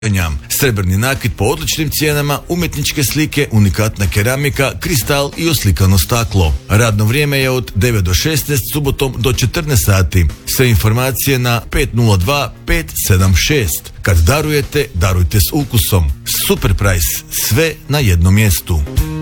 Srebrni nakit po odličnim cijenama, umjetničke slike, unikatna keramika, kristal i oslikano staklo. Radno vrijeme je od 9 do 16, subotom do 14 sati. Sve informacije na 502 576. Kad darujete, darujte s ukusom. Super price, sve na jednom mjestu.